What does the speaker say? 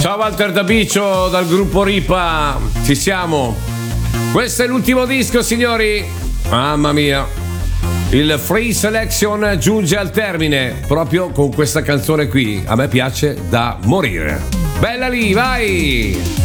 Ciao Walter D'Abicio dal gruppo Ripa, ci siamo. Questo è l'ultimo disco, signori. Mamma mia. Il Free Selection giunge al termine proprio con questa canzone qui. A me piace da morire. Bella lì, vai!